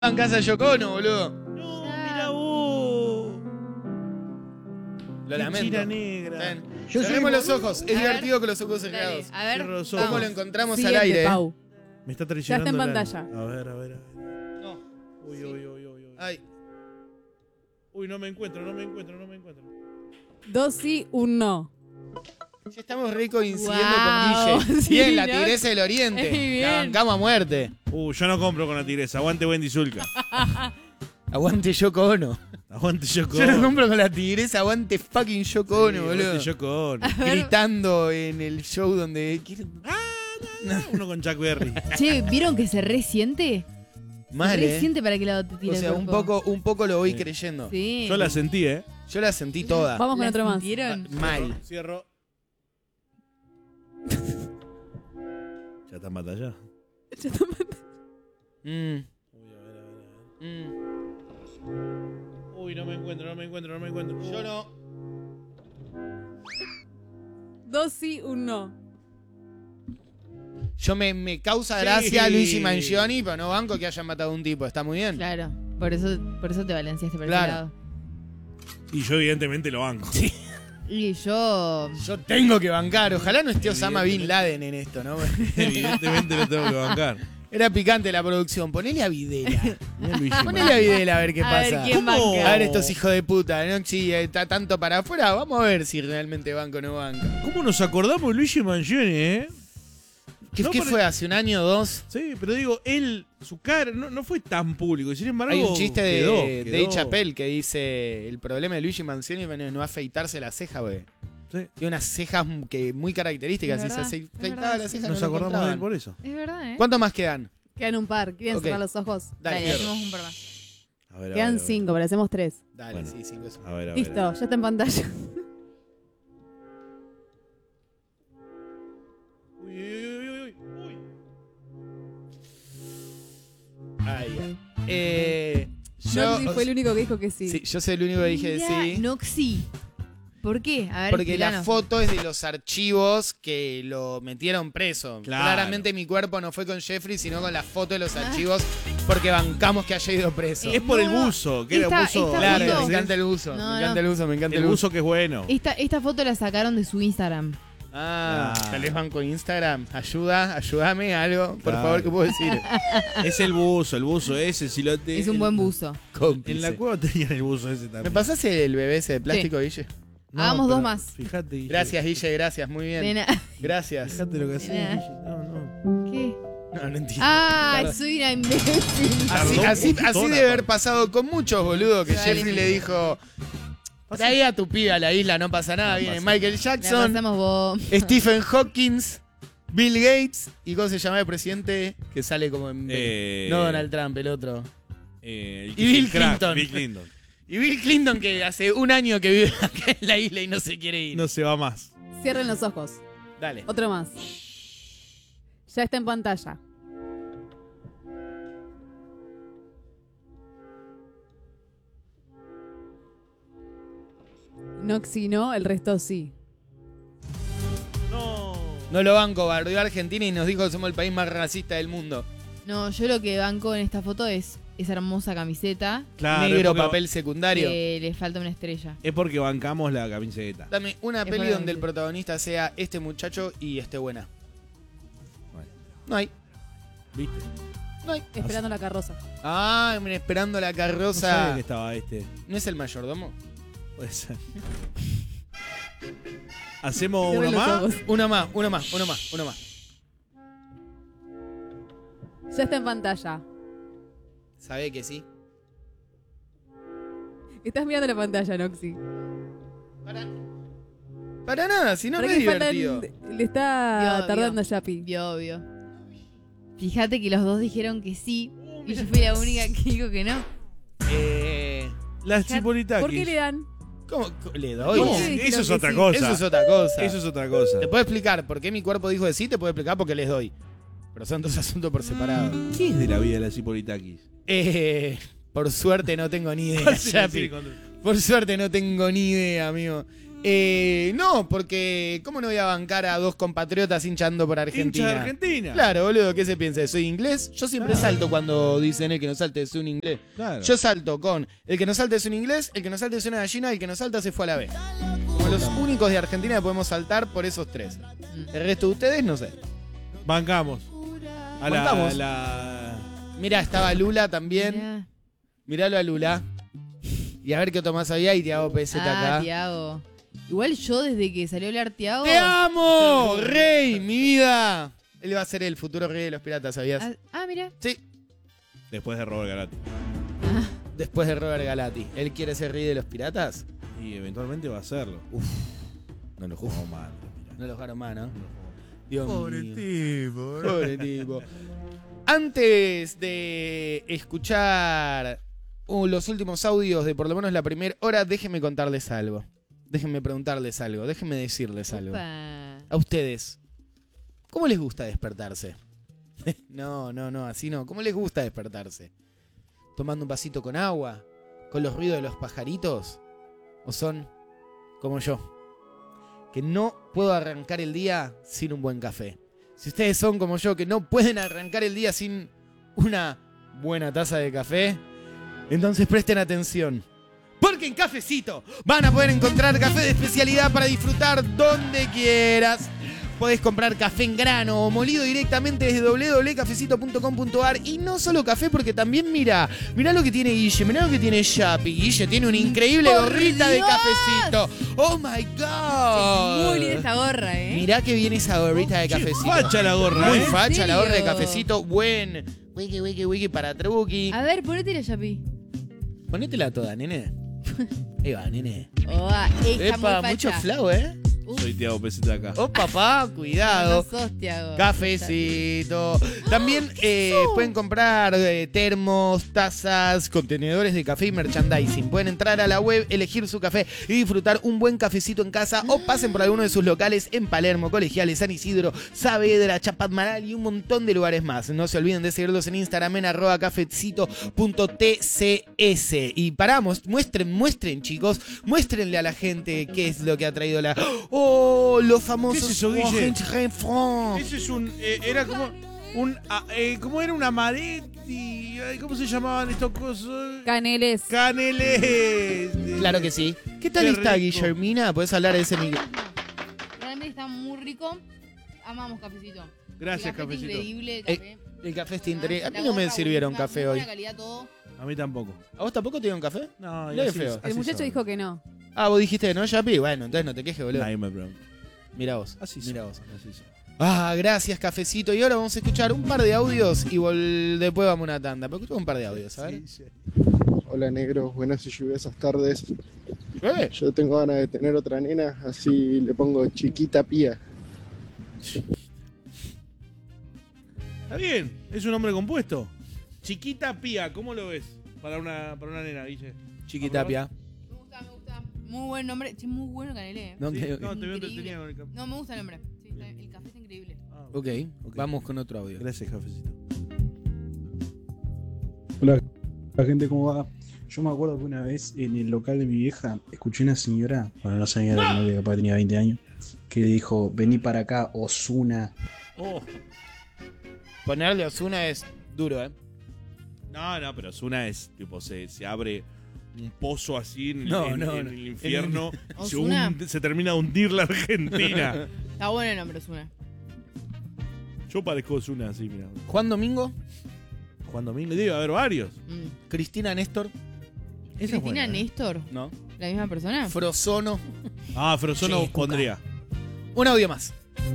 en casa de Yoko Ono, boludo. No, mira vos. Lo lamento. China negra. Cerremos los ojos. Es A divertido ver. con los ojos Dale, cerrados. a ver, Cierro los vamos. ¿Cómo lo encontramos al Siguiente, aire? Pau. Me está Ya traicionando. está en el pantalla. alma. A ver, a ver. No. Uy, Sí. uy, uy, uy, uy. Ay. Uy, no me encuentro. 2 sí, 1 no. Ya estamos re coincidiendo Guau, con Guille. sí, Bien, la ¿no? tigresa del oriente. Bien. La bancamos a muerte. Yo no compro con la tigresa. Aguante Wendy Zulka. Aguante Yoko Ono. Aguante Yoko. Yo no compro con la tigresa, aguante fucking Yoko Ono, boludo. Aguante Yoko Ono. Gritando en el show donde... Uno con Chuck Berry. Che, ¿vieron que se resiente? Mal, Se resiente para que lado te tire O sea, el un cuerpo. poco lo voy Sí. creyendo. Sí. Yo la sentí, ¿eh? Yo la sentí toda. Vamos con ¿La otro más. sintieron? Mal. Cierro. Ya está en batalla. Mm, Uy, a ver. mm. Uy, no me encuentro. Yo no. 2 sí, 1 no. Yo me causa Sí. gracia Luigi Mangioni, pero no banco que hayan matado a un tipo. Está muy bien. Claro, por eso te balanceaste por Claro. ese lado. Y yo evidentemente lo banco. Y yo... Yo tengo que bancar. Ojalá no esté Osama Bin Laden en esto, ¿no? Evidentemente lo tengo que bancar. Era picante la producción. Ponele a Videla. Mirá Luigi Ponele a Videla a ver qué A ver pasa. quién ¿Cómo? banca. A ver estos hijos de puta, ¿no? Sí, está tanto para afuera. Vamos a ver si realmente banco o no banca. ¿Cómo nos acordamos de Luigi Mangioni, eh? ¿Qué, No, qué pero- fue? ¿Hace un año o dos? Sí, pero digo, él, su cara, no fue tan público. Y sin embargo, Hay un chiste de quedó. Dave Chappelle que dice: el problema de Luigi Mangioni es no afeitarse la ceja, güey. Sí. Tiene unas cejas que muy características. Es Y se verdad, es afeitaba verdad, la sí. ceja. Nos no lo acordamos de él encontraban. por eso. Es verdad, ¿eh? ¿Cuántos más quedan? Quedan un par. ¿Quieren Ok. cerrar los ojos? Dale, Dale, hacemos un par más. A ver, Quedan 5, pero hacemos 3. Dale, Bueno. sí, 5 eso. A ver. Listo, ya está en pantalla. Uy. Ay, yo, Noxy fue el único que dijo que sí. sí, yo soy el único que dije Mira, sí. Noxy. ¿Por qué? A ver, Porque la explicanos. foto es de los archivos que lo metieron preso. Claro. Claramente mi cuerpo no fue con Jeffrey, sino con la foto de los archivos porque bancamos que haya ido preso. Es por el No, buzo, que era un esta- buzo. esta Claro, foto- me encanta el buzo. No, me encanta no. el buzo, me encanta El buzo que es bueno. Esta foto la sacaron de su Instagram. Ah, Ah. tal vez banco Instagram. Ayúdame algo, por Claro. favor, ¿qué puedo decir? Es el buzo ese. Si lo Es un buen buzo. Cómplice. En la cueva tenían el buzo ese también. ¿Me pasás el bebé ese de plástico, Guille? Hagamos pero dos más. Fíjate. Guille. Gracias, Guille, gracias, muy bien. Nena, Gracias. Fíjate lo que haces. Nada. Guille. No. ¿qué? No, no entiendo. ¡Ay, Perdón. soy una imbécil! Así, Tardó así, un montón, así debe haber aparte. pasado con muchos, boludo, que Dale. Jeffrey le dijo: trae a tu piba a la isla, no pasa nada. No Viene pasa. Michael La Jackson, pasamos vos. Stephen Hawking, Bill Gates y ¿cómo se llama el presidente? Que sale como en... no Donald Trump, el otro. Y Bill Clinton. Bill Clinton. Y Bill Clinton, que hace un año que vive acá en la isla y no se quiere ir. No se va más. Cierren los ojos. Dale. Otro más. Ya está en pantalla. Noxy no, el resto sí. No. No lo banco, barrió a Argentina y nos dijo que somos el país más racista del mundo. No, yo lo que banco en esta foto es esa hermosa camiseta Claro, Negro, es porque- papel secundario. que le falta una estrella. Es porque bancamos la camiseta. Dame una Es peli para donde el decir. protagonista sea este muchacho y esté buena. Bueno. No hay. ¿Viste? No hay. Esperando la carroza. Ah, miren, esperando la No sabía carroza. que estaba este. ¿No es el mayordomo? Puede ser. ¿Hacemos Cierren uno los más? ojos. Uno más. Ya está en pantalla. ¿Sabe que sí? Estás mirando la pantalla, Noxy. Para nada, si no ¿Para me es qué faltan- divertido. Le está Vio, tardando Yapi. Obvio. Fíjate que los dos dijeron que sí y yo fui la única que dijo que no. Las Fíjate, Chipolitakis. ¿Por qué le dan? ¿Cómo? ¿Le doy? No, ¿Por qué dijeron eso es que otra sí? cosa. Eso es otra cosa. Eso es otra cosa. Te puedo explicar por qué mi cuerpo dijo de sí, te puedo explicar por qué les doy. Pero son dos asuntos por separado. ¿Qué es de la vida de las Chipolitakis? Por suerte no tengo ni idea, Yapi. Por suerte no tengo ni idea, amigo. No, porque ¿cómo no voy a bancar a dos compatriotas hinchando por Argentina? Hincha de Argentina. Claro, boludo, ¿qué se piensa? ¿Soy inglés? Yo siempre Claro. salto cuando dicen el que no salte es un inglés. Claro. Yo salto con el que no salte es un inglés, el que no salte es una gallina, el que no salta se fue a la B. Como los únicos de Argentina que podemos saltar por esos tres. El resto de ustedes, no sé. Bancamos. A Bancamos. la... Mirá, estaba Lula también. Mirá. Miralo a Lula. Y a ver qué otro más había y Thiago Peseta acá. Thiago. Igual yo desde que salió a hablar Thiago... ¡Te amo! ¡Rey! ¡Mi vida! Él va a ser el futuro rey de los piratas, ¿sabías? Mira. Sí. Después de Robert Galati. Después de Robert Galati. ¿Él quiere ser rey de los piratas? Y eventualmente va a hacerlo. No lo jugó mal. No lo jugaron más, ¿no? Dios Pobre mío. tipo. Pobre tipo. Antes de escuchar los últimos audios de por lo menos la primera hora, déjenme contarles algo. Déjenme preguntarles algo. Déjenme decirles algo. Opa. A ustedes, ¿cómo les gusta despertarse? No, así no. ¿Cómo les gusta despertarse? ¿Tomando un vasito con agua? ¿Con los ruidos de los pajaritos? ¿O son como yo? Que no puedo arrancar el día sin un buen café. Si ustedes son como yo, que no pueden arrancar el día sin una buena taza de café, entonces presten atención. Porque en Cafecito van a poder encontrar café de especialidad para disfrutar donde quieras. Podés comprar café en grano o molido directamente desde www.cafecito.com.ar. Y no solo café, porque también mirá lo que tiene Guille, mirá lo que tiene Yapi. Guille tiene una increíble ¡Por gorrita de Dios! Cafecito. ¡Oh, my God! Muy linda esta gorra, ¿eh? Mirá que viene esa gorrita de Cafecito. Facha la gorra, Muy ¿eh? facha la gorra de serio? Cafecito. Buen wiki para Truqui. A ver, ponete la Yapi. Ponétela toda, nene. Ahí va, nene. Esta muy Epa, facha. mucho flow, ¿eh? Soy Thiago Peseta acá. Oh, papá, cuidado. No sos, Thiago. Cafecito. También pueden comprar termos, tazas, contenedores de café y merchandising. Pueden entrar a la web, elegir su café y disfrutar un buen cafecito en casa o pasen por alguno de sus locales en Palermo, Colegiales, San Isidro, Saavedra, Chapadmalal y un montón de lugares más. No se olviden de seguirlos en Instagram en @cafecito.tcs. Y paramos, muestren, chicos, muéstrenle a la gente qué es lo que ha traído la... ¡Oh, los famosos! ¿Qué es eso, Guille? France. Ese es un... era como... ¿Cómo era un amaretti? Ay, ¿cómo se llamaban estos cosas? Caneles. Caneles. Claro que sí. ¿Qué tal Qué está, rico. Guillermina? ¿Podés hablar de ese micro? Realmente está muy rico. Amamos Cafecito. Gracias, El café Cafecito. increíble, el café. El café está increíble. A mí La no me gorra sirvieron buenísima, café muy hoy. buena calidad todo. A mí tampoco. ¿A vos tampoco te dieron café? No, Mirá qué feo. El muchacho dijo que no. Ah, vos dijiste que no, Yapi. Bueno, entonces no te quejes, boludo. Nadie me pregunta. Mira vos. Así Mira son, vos. así son. Ah, gracias, Cafecito. Y ahora vamos a escuchar un par de audios y después vamos a una tanda. Pero escuchamos un par de audios, a ver. Hola negros, buenas y lluviosas tardes. ¿Eh? Yo tengo ganas de tener otra nena, así le pongo Chiquita Pía. Está bien, es un nombre compuesto. Chiquita Pía, ¿cómo lo ves? Para una nena, Guille. Chiquitapia. Me gusta. Muy buen nombre. Sí, muy bueno Canelé. No, Sí, que- no, te veo Increíble. entretenida con el café. No, me gusta el nombre. Sí, el café está increíble. Ah, Ok, vamos con otro audio. Gracias, Cafecito. Hola, la gente, ¿cómo va? Yo me acuerdo que una vez en el local de mi vieja escuché una señora, bueno, no señora, no, que capaz tenía 20 años, que dijo, vení para acá, Ozuna. Oh. Ponerle Ozuna es duro, ¿eh? No, pero Ozuna es, tipo, se abre un pozo así en, No, en- no, en no. el infierno y Ozuna. se termina de hundir la Argentina. Está bueno el nombre, Osuna. Yo parezco Ozuna así, mira. Juan Domingo, Juan Domingo, debe haber varios. Cristina Néstor, Esa es Cristina buena, ¿eh? Néstor, ¿no? la misma persona. Frozono. Ah, Frozono Sí, Cuca. pondría. Un audio más.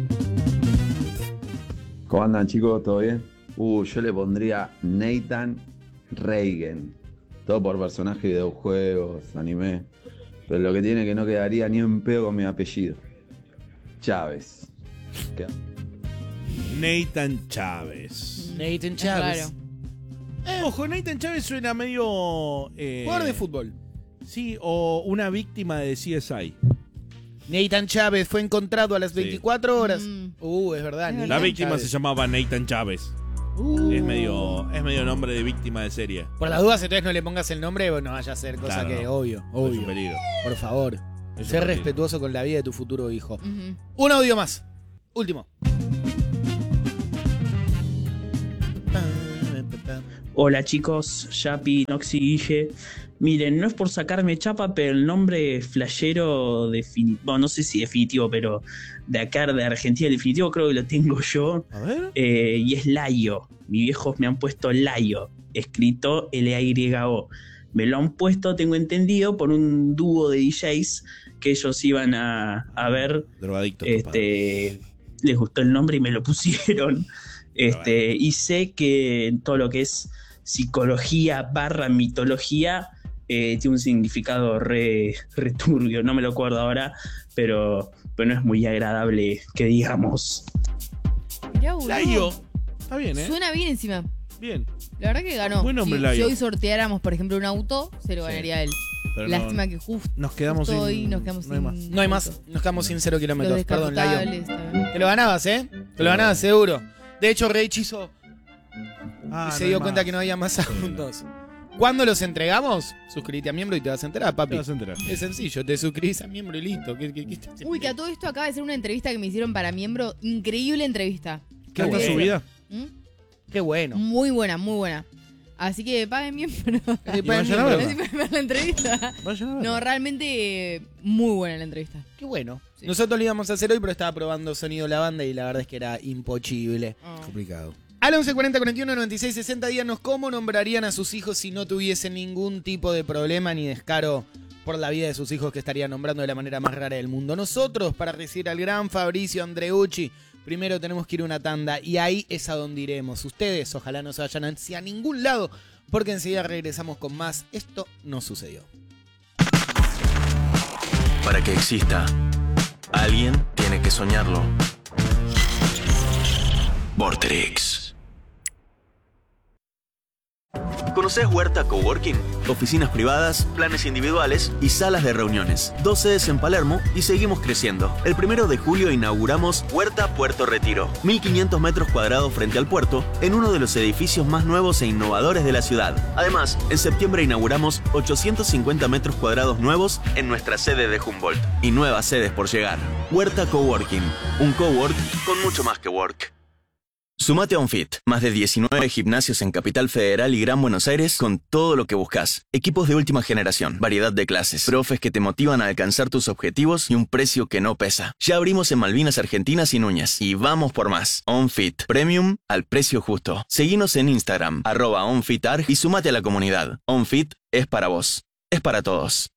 ¿Cómo andan, chicos? ¿Todo bien? Yo le pondría Nathan Reagan. Todo por personaje de videojuegos, anime. Pero lo que tiene que no quedaría ni en pedo con mi apellido. Chávez. ¿Qué? Nathan Chávez. Nathan Chávez. Claro. Ojo, Nathan Chávez suena medio... Jugador de fútbol. Sí, o una víctima de CSI. Nathan Chávez fue encontrado a las Sí. 24 horas. Mm. Es verdad. Es Nathan La víctima Chávez. se llamaba Nathan Chávez. Es medio nombre de víctima de serie. Por las dudas, entonces no le pongas el nombre, no vaya a ser cosa Claro, que no. obvio, Es un obvio. peligro. Por favor. Eso Ser es respetuoso con la vida de tu futuro hijo. Ujú. Un audio más. Último. Hola chicos, Yapi, Noxy, Guille. Miren, no es por sacarme chapa, pero el nombre flashero definitivo, bueno, no sé si definitivo, pero de acá de Argentina definitivo creo que lo tengo yo. A ver. Y es Layo. Mis viejos me han puesto Layo, escrito L-A-Y-O. Me lo han puesto, tengo entendido, por un dúo de DJs que ellos iban a ver. Drogadicto. Les gustó el nombre y me lo pusieron. Y sé que en todo lo que es psicología / mitología tiene un significado re turbio, no me lo acuerdo ahora, pero no es muy agradable que digamos. Mirá, boludo. Layo. Está bien, ¿eh? Suena bien encima. Bien. La verdad que ganó. Buen nombre, si Layo. hoy sorteáramos, por ejemplo, un auto, se lo Sí. ganaría él. Pero Lástima que justo nos quedamos sin. hoy nos quedamos no hay sin. más. No hay más. Nos quedamos sin 0 Los kilómetros. Perdón, Layo. descapotables también. Te lo ganabas, ¿eh? Te lo ganabas seguro. De hecho, Reich hizo Ah, y se no dio hay cuenta más. que no había más asuntos. ¿Cuándo los entregamos? Suscríbete a miembro y te vas a enterar, Te papi. vas a enterar. Es sencillo, te suscribís a miembro y listo. ¿Qué estás haciendo? Uy, que a todo esto acaba de ser una entrevista que me hicieron para miembro. Increíble entrevista. ¿Qué está bueno. subida? ¿Mm? Qué bueno. Muy buena, muy buena. Así que paguen miembro. Eh, vayan a miembro. verla. Así para ver la entrevista. Vayan a ver. No, realmente muy buena la entrevista. Qué bueno. Sí. Nosotros lo íbamos a hacer hoy, pero estaba probando sonido la banda y la verdad es que era imposible. Oh. Complicado. Al 11 40 41 96 60 díganos cómo nombrarían a sus hijos si no tuviesen ningún tipo de problema ni descaro por la vida de sus hijos que estarían nombrando de la manera más rara del mundo. Nosotros, para recibir al gran Fabricio Andreucci, primero tenemos que ir a una tanda y ahí es a donde iremos. Ustedes ojalá no se vayan hacia ningún lado porque enseguida regresamos con más. Esto no sucedió. Para que exista, alguien tiene que soñarlo. Vorterix. ¿Conoces Huerta Coworking? Oficinas privadas, planes individuales y salas de reuniones. 2 sedes en Palermo y seguimos creciendo. El 1 de julio inauguramos Huerta Puerto Retiro. 1.500 metros cuadrados frente al puerto, en uno de los edificios más nuevos e innovadores de la ciudad. Además, en septiembre inauguramos 850 metros cuadrados nuevos en nuestra sede de Humboldt. Y nuevas sedes por llegar. Huerta Coworking. Un cowork con mucho más que work. Sumate a OnFit, más de 19 gimnasios en Capital Federal y Gran Buenos Aires con todo lo que buscas. Equipos de última generación, variedad de clases, profes que te motivan a alcanzar tus objetivos y un precio que no pesa. Ya abrimos en Malvinas Argentinas y Núñez y vamos por más. OnFit, Premium al precio justo. Seguinos en Instagram, @OnFitarg y sumate a la comunidad. OnFit es para vos, es para todos.